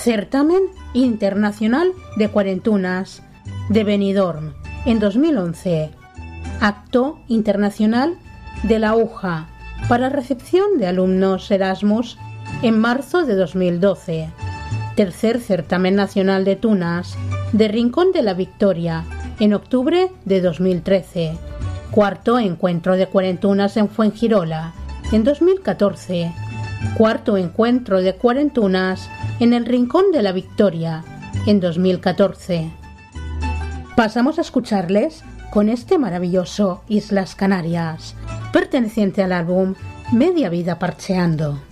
Certamen Internacional de Cuarentunas de Benidorm en 2011. Acto Internacional de la UJA para recepción de alumnos Erasmus en marzo de 2012. Tercer Certamen Nacional de Tunas de Rincón de la Victoria en octubre de 2013. Cuarto Encuentro de Cuarentunas en Fuengirola en 2014. Cuarto Encuentro de Cuarentunas en el Rincón de la Victoria en 2014. Pasamos a escucharles con este maravilloso Islas Canarias, perteneciente al álbum Media Vida Parcheando.